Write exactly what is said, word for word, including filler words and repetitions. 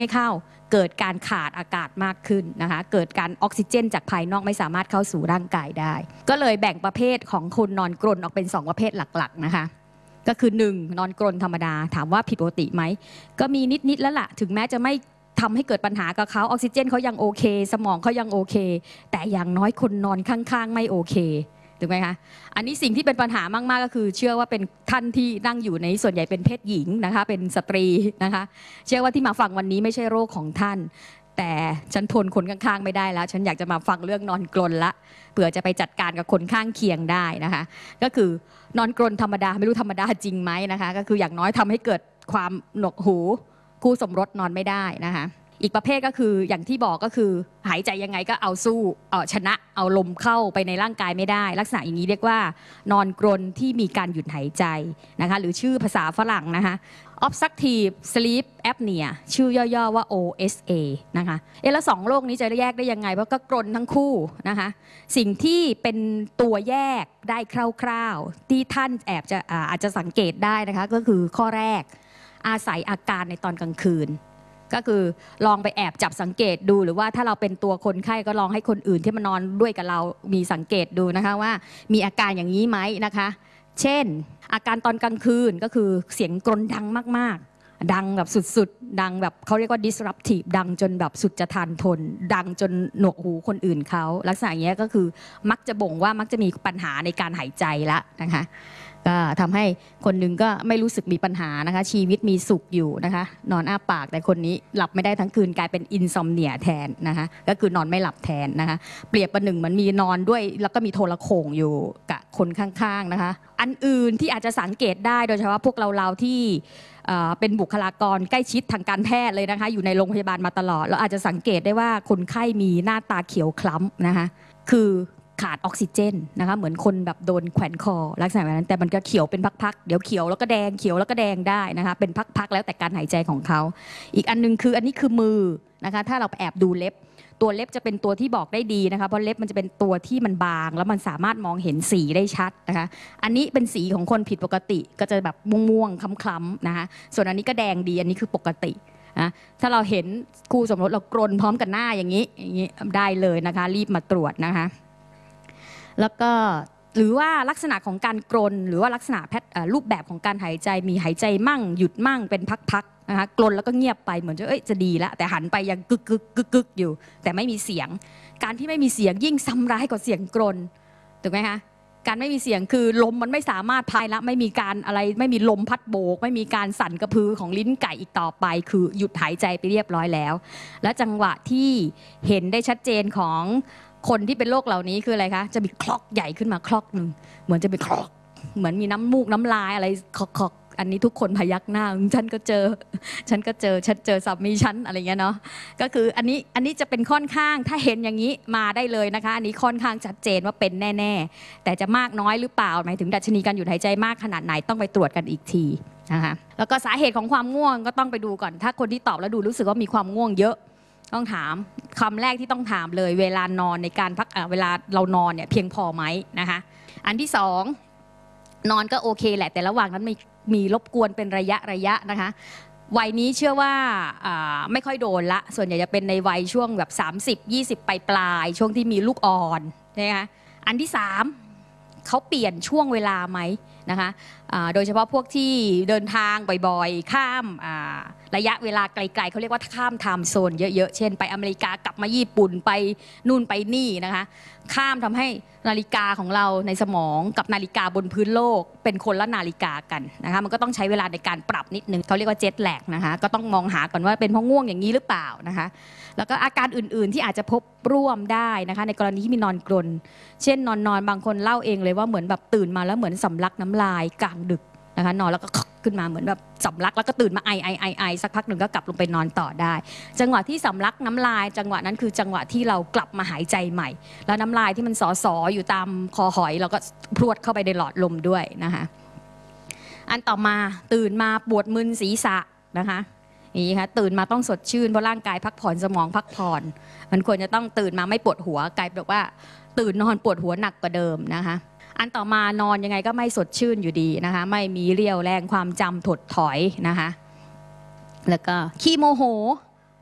ไม่เข้าเกิดการขาดอากาศมากขึ้นนะคะเกิดการออกซิเจนจากภายนอกไม่สามารถเข้าสู่ร่างกายได้ก็เลยแบ่งประเภทของคนนอนกรนออกเป็นสองประเภทหลักๆนะคะก็คือหนึ่งนอนกรนธรรมดาถามว่าผิดปกติไหมก็มีนิดๆแล้วล่ะถึงแม้จะไม่ทำให้เกิดปัญหากับเขาออกซิเจนเขายังโอเคสมองเขายังโอเคแต่อย่างน้อยคนนอนข้างๆไม่โอเคถูกไหมคะอันนี้สิ่งที่เป็นปัญหามากๆก็คือเชื่อว่าเป็นท่านที่นั่งอยู่ในส่วนใหญ่เป็นเพศหญิงนะคะเป็นสตรีนะคะเชื่อว่าที่มาฟังวันนี้ไม่ใช่โรคของท่านแต่ฉันทนคนข้างๆไม่ได้แล้วฉันอยากจะมาฟังเรื่องนอนกรนละเผื่อจะไปจัดการกับคนข้างเคียงได้นะคะก็คือนอนกรนธรรมดาไม่รู้ธรรมดาจริงไหมนะคะก็คืออย่างน้อยทำให้เกิดความหนวกหูคู่สมรสนอนไม่ได้นะคะอีกประเภทก็คืออย่างที่บอกก็คือหายใจยังไงก็เอาสู้เอาชนะเอาลมเข้าไปในร่างกายไม่ได้ลักษณะอย่างนี้เรียกว่านอนกรนที่มีการหยุดหายใจนะคะหรือชื่อภาษาฝรั่งนะคะ obstructive sleep apnea ชื่อย่อๆว่า โอ เอส เอ นะคะเอ๊ะแล้วสองโรคนี้จะแยกได้ยังไงเพราะก็กรนทั้งคู่นะคะสิ่งที่เป็นตัวแยกได้คร่าวๆที่ท่านแอบจะอาจจะสังเกตได้นะคะก็คือข้อแรกอาศัยอาการในตอนกลางคืนก็คือลองไปแอบจับสังเกตดูหรือว่าถ้าเราเป็นตัวคนไข้ก็ลองให้คนอื่นที่มานอนด้วยกับเรามีสังเกตดูนะคะว่ามีอาการอย่างนี้ไหมนะคะเช่นอาการตอนกลางคืนก็คือเสียงกรนดังมากๆดังแบบสุดๆดังแบบเขาเรียกว่า disruptive ดังจนแบบสุดจะทานทนดังจนหนวกหูคนอื่นเขาลักษณะอย่างนี้ก็คือมักจะบ่งว่ามักจะมีปัญหาในการหายใจละนะคะก็ทำให้คนหนึ่งก็ไม่รู้สึกมีปัญหานะคะชีวิตมีสุขอยู่นะคะนอนอ้าปากแต่คนนี้หลับไม่ได้ทั้งคืนกลายเป็นอินซอมเนียแทนนะคะก็คือนอนไม่หลับแทนนะคะเปรียบประหนึ่งเหมือนมีนอนด้วยแล้วก็มีโทรโข่งอยู่กับคนข้างๆนะคะอันอื่นที่อาจจะสังเกตได้โดยเฉพาะพวกเราๆที่เป็นบุคลากรใกล้ชิดทางการแพทย์เลยนะคะอยู่ในโรงพยาบาลมาตลอดเราอาจจะสังเกตได้ว่าคนไข้มีหน้าตาเขียวคล้ำนะคะคือขาดออกซิเจนนะคะเหมือนคนแบบโดนแขวนคอลักษณะแบบนั้นแต่มันก็เขียวเป็นพักๆเดี๋ยวเขียวแล้วก็แดงเขียวแล้วก็แดงได้นะคะเป็นพักๆแล้วแต่การหายใจของเขาอีกอันนึงคืออันนี้คือมือนะคะถ้าเราแอบดูเล็บตัวเล็บจะเป็นตัวที่บอกได้ดีนะคะเพราะเล็บมันจะเป็นตัวที่มันบางแล้วมันสามารถมองเห็นสีได้ชัดนะคะอันนี้เป็นสีของคนผิดปกติก็จะแบบม่วงๆคล้ำๆนะคะส่วนอันนี้ก็แดงดีอันนี้คือปกตินะถ้าเราเห็นคู่สมรสเรากรนพร้อมกันหน้าอย่างนี้อย่างนี้ได้เลยนะคะรีบมาตรวจนะคะแล้วก็หรือว่าลักษณะของการกรนหรือว่าลักษณะแพทรูปแบบของการหายใจมีหายใจมั่งหยุดมั่งเป็นพักๆนะคะกรนแล้วก็เงียบไปเหมือนจะเอ้ยจะดีแล้วแต่หันไปยังกึกกึกกึกกึกอยู่แต่ไม่มีเสียงการที่ไม่มีเสียงยิ่งซ้ำร้ายกว่าเสียงกรนถูกไหมคะการไม่มีเสียงคือลมมันไม่สามารถพายละไม่มีการอะไรไม่มีลมพัดโบกไม่มีการสั่นกระพือของลิ้นไก่อีกต่อไปคือหยุดหายใจไปเรียบร้อยแล้วและจังหวะที่เห็นได้ชัดเจนของคนที่เป็นโรคเหล่านี้คืออะไรคะจะมีคลอกใหญ่ขึ้นมาคลอกหนึ่งเหมือนจะเป็นคลอกเหมือนมีน้ำมูกน้ำลายอะไรคลอกๆอันนี้ทุกคนพยักหน้าฉันก็เจอฉันก็เจอฉันเจอสามีฉันอะไรเงี้ยเนาะก็คืออันนี้อันนี้จะเป็นค่อนข้างถ้าเห็นอย่างนี้มาได้เลยนะคะอันนี้ค่อนข้างชัดเจนว่าเป็นแน่ๆแต่จะมากน้อยหรือเปล่าหมายถึงดัชนีการหยุดหายใจมากขนาดไหนต้องไปตรวจกันอีกทีนะคะแล้วก็สาเหตุของความง่วงก็ต้องไปดูก่อนถ้าคนที่ตอบแล้วดูรู้สึกว่ามีความง่วงเยอะต้องถามคำแรกที่ต้องถามเลยเวลานอนในการพักเวลาเรานอนเนี่ยเพียงพอไหมนะคะอันที่สองนอนก็โอเคแหละแต่ระหว่างนั้นมีมีรบกวนเป็นระยะระยะนะคะวัยนี้เชื่อว่าไม่ค่อยโดนละส่วนใหญ่จะเป็นในวัยช่วงแบบสามสิบ ยี่สิบปลายปลายช่วงที่มีลูกอ่อนนะคะอันที่สามเขาเปลี่ยนช่วงเวลาไหมนะคะโดยเฉพาะพวกที่เดินทางบ่อยๆข้ามระยะเวลาไกลๆเขาเรียกว่าข้ามไทม์โซนเยอะๆเช่นไปอเมริกากลับมาญี่ปุ่นไปนู่นไปนี่นะคะข้ามทำให้นาฬิกาของเราในสมองกับนาฬิกาบนพื้นโลกเป็นคนละนาฬิกากันนะคะมันก็ต้องใช้เวลาในการปรับนิดนึงเขาเรียกว่าเจ็ตแลกนะคะก็ต้องมองหาก่อนว่าเป็นเพราะง่วงอย่างนี้หรือเปล่านะคะแล้วก็อาการอื่นๆที่อาจจะพบร่วมได้นะคะในกรณีที่มีนอนกรนเช่นนอนนอนบางคนเล่าเองเลยว่าเหมือนแบบตื่นมาแล้วเหมือนสำลักน้ำลายกลางดึกนะคะนอนแล้วก็ขึ้นมาเหมือนแบบสำลักแล้วก็ตื่นมาไอไอไอไอสักพักหนึ่งก็กลับลงไปนอนต่อได้จังหวะที่สำลักน้ำลายจังหวะนั้นคือจังหวะที่เรากลับมาหายใจใหม่แล้วน้ำลายที่มันสอสออยู่ตามคอหอยเราก็พรวดเข้าไปในหลอดลมด้วยนะคะอันต่อมาตื่นมาปวดมึนศีรษะนะคะนี่ค่ะตื่นมาต้องสดชื่นเพราะร่างกายพักผ่อนสมองพักผ่อนมันควรจะต้องตื่นมาไม่ปวดหัวกลายเป็นว่าตื่นนอนปวดหัวหนักกว่าเดิมนะคะอันต่อมานอนยังไงก็ไม่สดชื่นอยู่ดีนะคะไม่มีเรี่ยวแรงความจำถดถอยนะคะแล้วก็ขี้โมโห